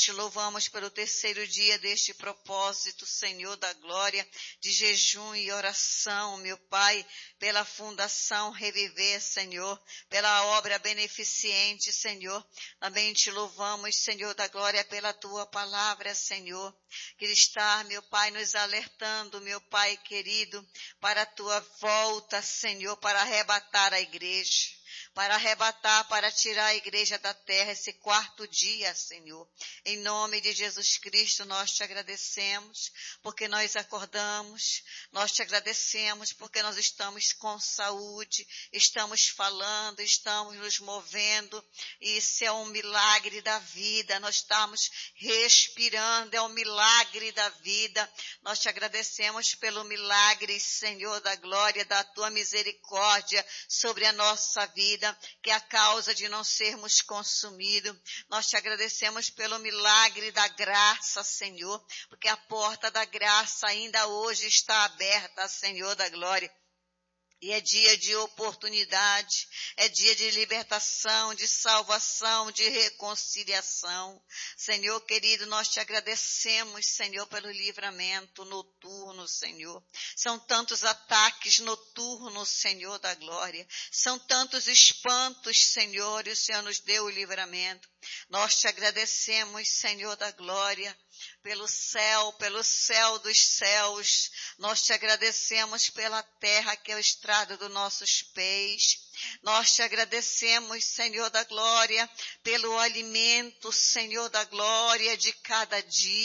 Te louvamos pelo terceiro dia deste propósito, Senhor da glória, de jejum e oração, meu Pai, pela Fundação Reviver, Senhor, pela obra beneficente, Senhor. Também te louvamos, Senhor da glória, pela tua palavra, Senhor, que está, meu Pai, nos alertando, meu Pai querido, para a tua volta, Senhor, para arrebatar a igreja. Para arrebatar, para tirar a igreja da terra esse quarto dia, Senhor. Em nome de Jesus Cristo, nós te agradecemos, porque nós acordamos, nós te agradecemos, porque nós estamos com saúde, estamos falando, estamos nos movendo, e isso é um milagre da vida, nós estamos respirando, é um milagre da vida. Nós te agradecemos pelo milagre, Senhor da glória, da tua misericórdia sobre a nossa vida, que é a causa de não sermos consumidos. Nós te agradecemos pelo milagre da graça, Senhor, porque a porta da graça ainda hoje está aberta, Senhor da glória. E é dia de oportunidade, é dia de libertação, de salvação, de reconciliação. Senhor querido, nós te agradecemos, Senhor, pelo livramento noturno, Senhor. São tantos ataques noturnos, Senhor da glória. São tantos espantos, Senhor, e o Senhor nos deu o livramento. Nós te agradecemos, Senhor da glória, pelo céu dos céus. Nós te agradecemos pela terra que é o estrado dos nossos pés. Nós te agradecemos, Senhor da glória, pelo alimento, Senhor da glória, de cada dia.